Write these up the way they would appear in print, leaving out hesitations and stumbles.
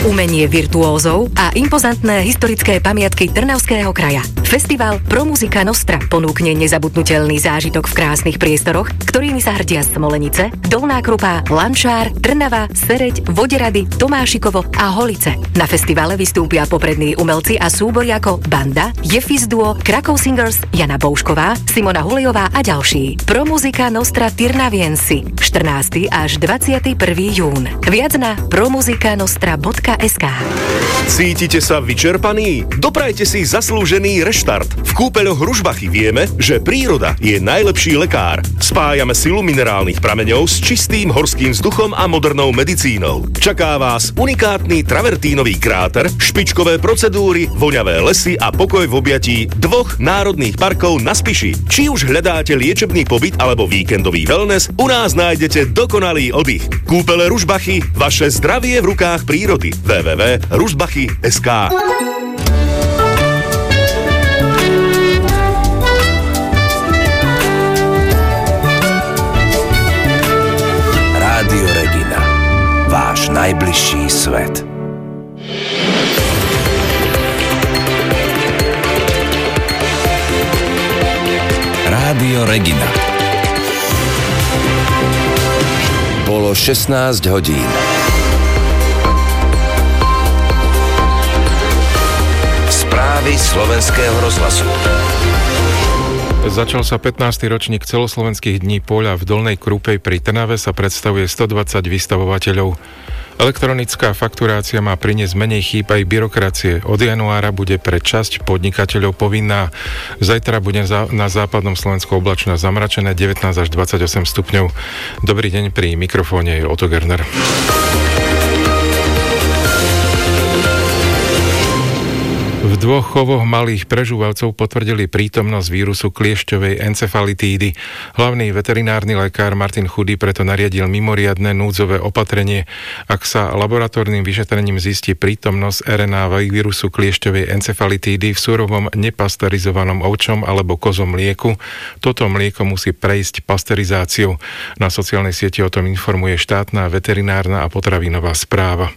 umenie virtuózov a impozantné historické pamiatky Trnavského kraja. Festival Pro Musica Nostra ponúkne nezabudnutelný zážitok v krásnych priestoroch, ktorými sa hrdia Smolenice, Dolná Krupá, Lančár, Trnava, Sereď, Voderady, Tomášikovo a Holice. Na festivale vystúpia poprední umelci a súbory ako Banda, Jeffis Duo, Krakow Singers, Jana Boušková, Simona Huliová a ďalší. Pro Musica Nostra Tyrnaviensi 14. až 21. jún. Viac na promusicanostra.sk. Cítite sa vyčerpaní? Doprajte si zaslúžený reštart. V kúpeľoch Ružbachy vieme, že príroda je najlepší lekár. Spájame silu minerálnych prameňov s čistým horským vzduchom a modernou medicínou. Čaká vás unikátny travertínový kráter, špičkové procedúry, voňavé lesy a pokoj v objatí 2 národných parkov na Spiši. Či už hľadáte liečebný pobyt alebo víkendový wellness, u nás nájdete dokonalý oddych. Kúpele Ružbachy, vaše zdravie v rukách prírody. www.ružbachy.sk. Rádio Regina. Váš najbližší svet. Rádio Regina. Bolo 16 hodín. Správy Slovenského rozhlasu. Začal sa 15. ročník celoslovenských dní poľa v Dolnej Krúpej pri Trnave, sa predstavuje 120 vystavovateľov. Elektronická fakturácia má priniesť menej chýb aj byrokracie. Od januára bude pre časť podnikateľov povinná. Zajtra bude na západnom Slovensku oblačno zamračené 19 až 28 stupňov. Dobrý deň, pri mikrofóne je Otto Gerner. V 2 chovoch malých prežúvavcov potvrdili prítomnosť vírusu kliešťovej encefalitídy. Hlavný veterinárny lekár Martin Chudý preto nariadil mimoriadne núdzové opatrenie. Ak sa laboratórnym vyšetrením zistí prítomnosť RNA vírusu kliešťovej encefalitídy v surovom nepasterizovanom ovčom alebo kozom mlieku, toto mlieko musí prejsť pasterizáciou. Na sociálnej sieti o tom informuje štátna veterinárna a potravinová správa.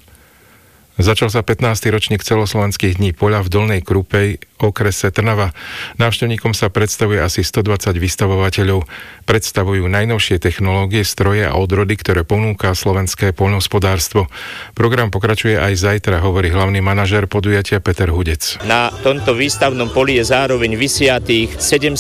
Začal sa 15. ročník celoslovenských dní poľa v Dolnej Krúpej, okrese Trnava. Návštevníkom sa predstavuje asi 120 vystavovateľov. Predstavujú najnovšie technológie, stroje a odrody, ktoré ponúka slovenské poľnohospodárstvo. Program pokračuje aj zajtra, hovorí hlavný manažér podujatia Peter Hudec. Na tomto výstavnom poli je zároveň vysiatých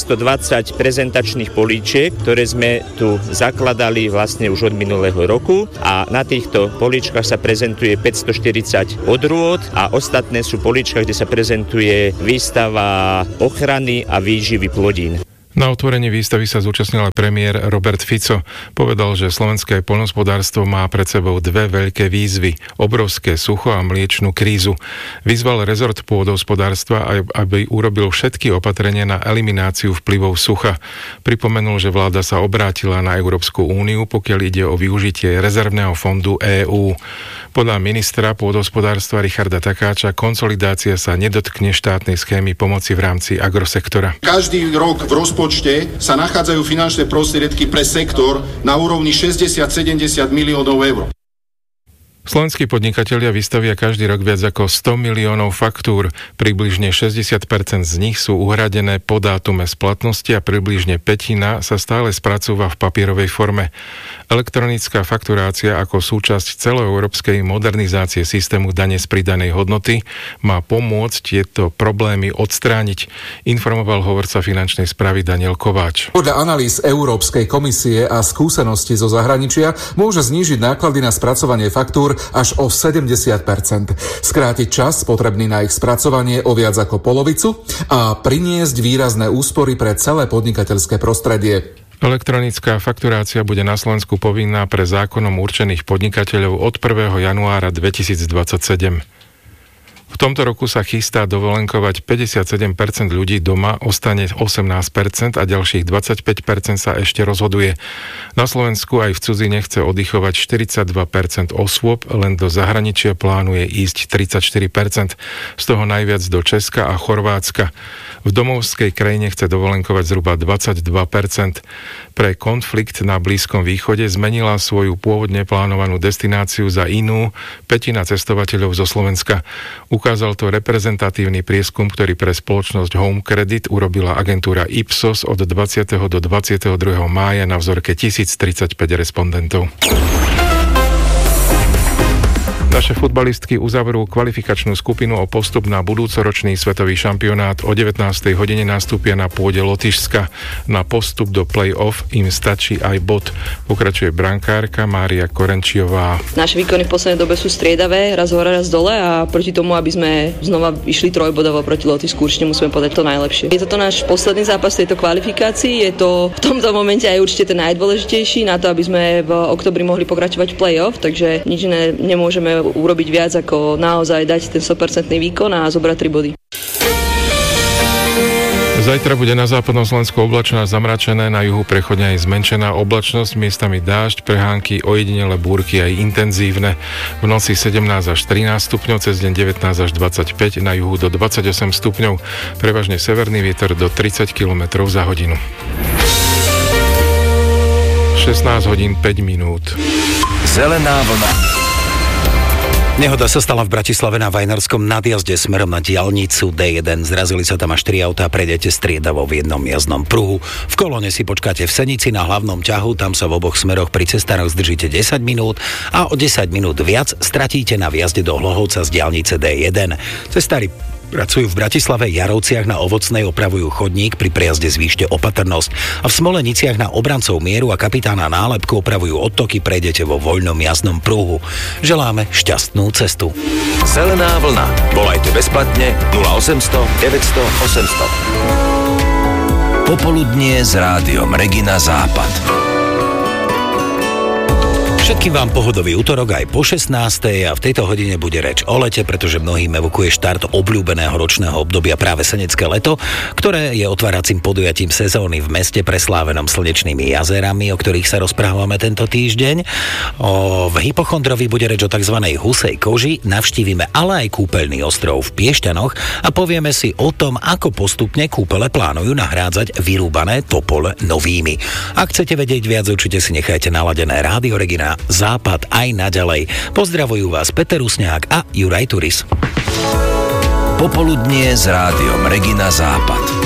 720 prezentačných políčiek, ktoré sme tu zakladali vlastne už od minulého roku, a na týchto políčkach sa prezentuje 540 odrôd a ostatné sú políčka, kde sa prezentuje výstava ochrany a výživy plodín. Na otvorení výstavy sa zúčastnil aj premiér Robert Fico. Povedal, že slovenské poľnohospodárstvo má pred sebou 2 veľké výzvy. Obrovské sucho a mliečnu krízu. Vyzval rezort pôdohospodárstva, aby urobil všetky opatrenia na elimináciu vplyvov sucha. Pripomenul, že vláda sa obrátila na Európsku úniu, pokiaľ ide o využitie rezervného fondu EÚ. Podľa ministra pôdohospodárstva Richarda Takáča konsolidácia sa nedotkne štátnej schémy pomoci v rámci agrosektora. Každý rok v rozpočte sa nachádzajú finančné prostriedky pre sektor na úrovni 60-70 miliónov eur. Slovenskí podnikatelia vystavia každý rok viac ako 100 miliónov faktúr. Približne 60% z nich sú uhradené po dátume splatnosti a približne 1/5 sa stále spracúva v papierovej forme. Elektronická fakturácia ako súčasť celoeurópskej modernizácie systému dane z pridanej hodnoty má pomôcť tieto problémy odstrániť, informoval hovorca finančnej správy Daniel Kováč. Podľa analýz Európskej komisie a skúseností zo zahraničia môže znížiť náklady na spracovanie faktúr až o 70%, skrátiť čas potrebný na ich spracovanie o viac ako polovicu a priniesť výrazné úspory pre celé podnikateľské prostredie. Elektronická fakturácia bude na Slovensku povinná pre zákonom určených podnikateľov od 1. januára 2027. V V tomto roku sa chystá dovolenkovať 57% ľudí doma, ostane 18% a ďalších 25% sa ešte rozhoduje. Na Slovensku aj v cudzine chce oddychovať 42% osôb, len do zahraničia plánuje ísť 34%, z toho najviac do Česka a Chorvátska. V domovskej krajine chce dovolenkovať zhruba 22%. Pre konflikt na Blízkom východe zmenila svoju pôvodne plánovanú destináciu za inú pätina cestovateľov zo Slovenska. Ukázal to reprezentatívny prieskum, ktorý pre spoločnosť Home Credit urobila agentúra Ipsos od 20. do 22. mája na vzorke 1035 respondentov. Naše futbalistky uzavrú kvalifikačnú skupinu o postup na budúcoročný svetový šampionát. O 19. hodine nastúpia na pôde Lotyšska. Na postup do play-off im stačí aj bod. Pokračuje brankárka Mária Korenčiová. Naše výkony v poslednej dobe sú striedavé, raz hore, raz dole a proti tomu, aby sme znova išli trojbodovo proti Lotyšsku, určite musíme podať to najlepšie. Je toto náš posledný zápas tejto kvalifikácii, je to v tomto momente aj určite ten najdôležitejší na to, aby sme v októbri mohli pokračovať v play-off, takže nič iné nemôžeme urobiť viac ako naozaj dať ten 100% výkon a zobrať 3 body. Zajtra bude na západnom Slovensku oblačná, zamračené, na juhu prechodne aj zmenšená oblačnosť, miestami dážď, prehánky, ojedinele búrky aj intenzívne. V noci 17 až 13 stupňov, cez deň 19 až 25, na juhu do 28 stupňov, prevažne severný vietor do 30 km za hodinu. 16 hodín 5 minút. Zelená vlna. Nehoda sa stala v Bratislave na Vajnorskom nadjazde smerom na diaľnicu D1. Zrazili sa tam až 4 autá, prejdete striedavo v jednom jazdnom pruhu. V kolóne si počkáte v Senici na hlavnom ťahu, tam sa v oboch smeroch pri cestároch zdržíte 10 minút a o 10 minút viac stratíte na vjazde do Hlohovca z diaľnice D1. Cestári pracujú v Bratislave, Jarovciach na Ovocnej opravujú chodník, pri prejazde zvýšte opatrnosť a v Smoleniciach na Obrancov Mieru a Kapitána Nálepku opravujú odtoky, prejdete vo voľnom jazdnom pruhu. Želáme šťastnú cestu. Zelená vlna. Volajte bezplatne 0800 900 800. Popoludnie s rádiom Regina Západ. Všetkým vám pohodový útorok aj po 16. a v tejto hodine bude reč o lete, pretože mnohým evokuje štart obľúbeného ročného obdobia práve Senecké leto, ktoré je otváracím podujatím sezóny v meste preslávenom slnečnými jazerami, o ktorých sa rozprávame tento týždeň. V Hypochondrovi bude reč o tzv. Husej koži, navštívime ale aj kúpeľný ostrov v Piešťanoch a povieme si o tom, ako postupne kúpele plánujú nahrádzať vyrúbané topole novými. Ak chcete vedieť viac, určite si nechajte naladené Rádio Regina Západ aj naďalej. Pozdravujú vás Peter Usňák a Juraj Turis. Popoludnie s rádiom Regina Západ.